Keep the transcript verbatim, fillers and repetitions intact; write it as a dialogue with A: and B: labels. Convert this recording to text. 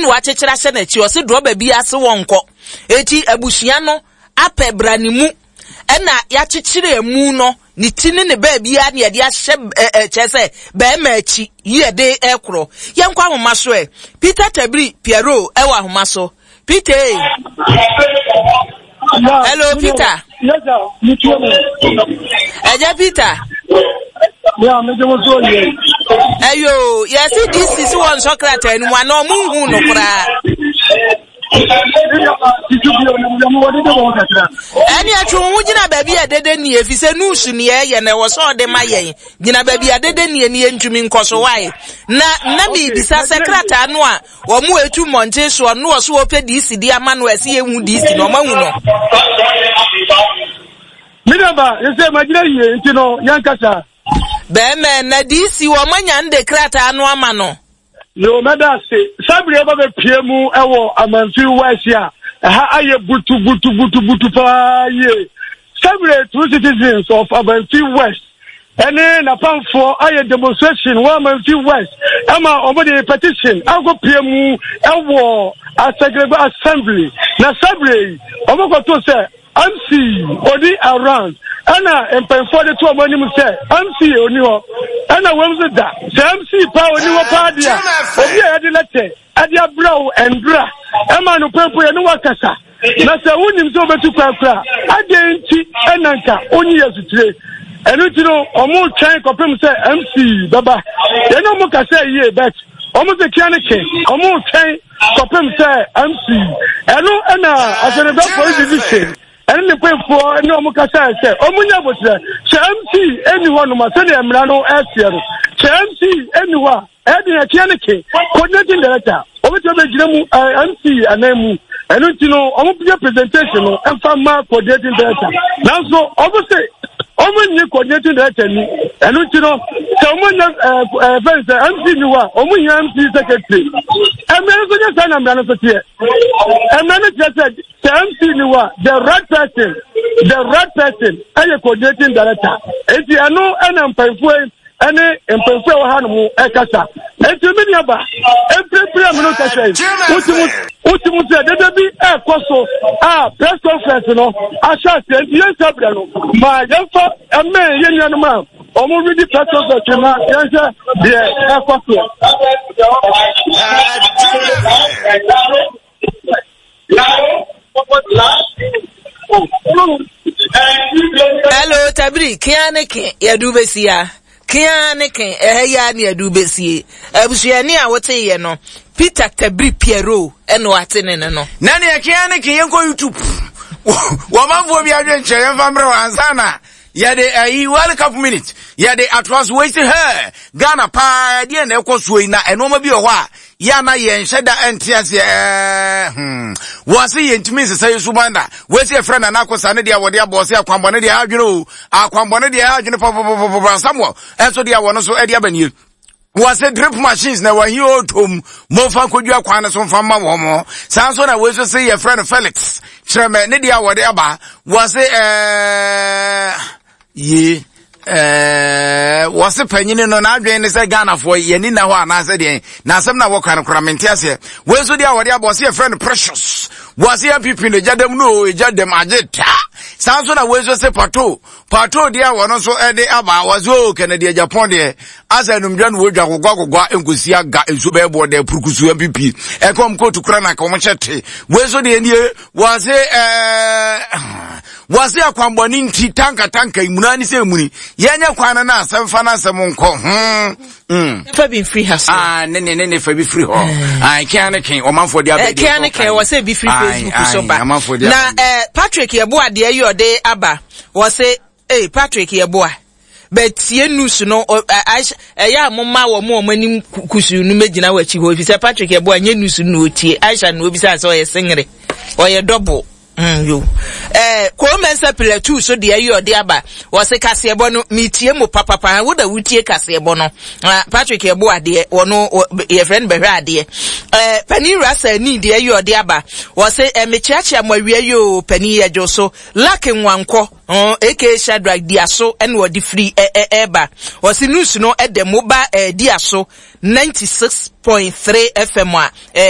A: enu achechira se na chi o se droba bi ase wonko eti abusua no ape branimu ena ya chechire emu no ni tini ne ba bia ne de ahye chese ba ma achi ye de ekro yenkwa homa so e Peter Tabri Piero e wa homa so Peter. Hello Peter.
B: Yes sir.
A: Eje Peter.
B: Yeah, me just so here.
A: Ayo, yes this is one Socrates and one no mungu no kra. Any atun gina baby adede ni efise nusu ni ye na wo so de maye gina baby adede ni ni ntumi nkoso why na na bi bisa secretary no a wo mu etu monte so no so ope D C D ama no ese ehu D C no mahu no
B: Minaba yese magina ye ntino yankasa
A: be me na D C wo manya nde krata no ama no
B: no meda se sabri eba be piemu ewo amanfi wasia ha aye butu butu butu butu pa ye sabri two citizens of Amanfi West ene na pamfo aye demonstration wa Amanfi West ama omode petition ago piemu ewo Assegreba assembly na sabri omoko to se M C odi around ana empenfo de to amani mu se M C oni ho ana wemze da se M C pa oni ho pa dia obi e de lete ade abrow endra ema no pempo ye no wakasa na se wonim so betu kwakura ade nti enanka onyi yesutire enu ti no omo twen kopem se M C baba ye no mo kasa ye bet omo se kianike omo twen kopem se M C enu ana Assegreba police division and the point for no Mukasa said, Omunya was there. M C anyone who must send a Milano Asian. M C anyone, adding a Kianake, coordinating director. Over to the M C and Nemu. And you know, almost your presentation and from my coordinating director. Now, so obviously, Omunya coordinating director, and you know, someone uh M C Nua, Omunya M C secretary. And then the son of Manafetia. And then it said, M C Nua, the right person, the right person, and a coordinating director. If you know, and I'm paying any employee Hanamu Ekasa. And to many of us, every prayer minute say, Utimus, there be a coso, ah, press conference, no, I shall say, yes, my young a man, young man, almost really press conference, yes, yeah, a coso.
A: Hello, Tabri, Kianeke, Yadubesia. Kianeke, Eya ni Yadubesie. Abusiani a wote ye no. Peter Tabri Piero, and watene no.
C: Nani a Kianeke, Yanko YouTube. Woman for me, I didn't say, and Ansana. Yade a one couple minutes. Yade at was wasting her. Ghana pa, dear Nelko Swina, and no be a wa. Yana yen sheda entias ye hmm was he intimi say subanda we see a friend and akwasane dia wode abosse akwambone dia adwene akwambone dia adwene papa Samuel enso dia wono so e dia banie was a drip machines na wahi otom mo fa kodua kwan so fa ma wo mo sanso na we so say your friend Felix chreme ne dia wode aba was eh ye eh was panyini no na adwen ne se Ghana for ye ni na ho anase de na asem na wo kwan kramenti ase we so dia wode abose your friend Precious was here people in the jadem no jadem ageta sanso na we so se pato pato dia wono so e de aba was o Kennedy Japan de asa numdwan wo dwa gogogwa enkosi aga enso be bo de purukusu M P P e kom ko to kra na ka mo chete we so de nie was eh was here kwamboni nti tanka tanka imunani se muni yenya kwana na asemfa na asem nko hm mm
A: fa be free house
C: ah ne ne ne fa be free ho ah Kianeke o man for dia be
A: Kianeke was say be free Facebook so ba na eh Patrick Yeboah de yode aba was say eh Patrick Yeboah but ye news no ya mama wo mo mani kusu nu megina wachi ho fi say Patrick Yeboah nye news no tie Aisha no obi say so ye singere o ye double mm yo eh ko mensa platu so de yode aba was say Kasebo no mitie mo papa pa wo da wutie Kasebo no Patrick Yeboah de wono ye friend be hwa de eh pani rasa ni de yode aba was say e me chiachi mo awie yo pani yejo so laki nwanko oh aka Shadrack Diaso and what the free eba was news no at the mobile diaso ninety-six point three F M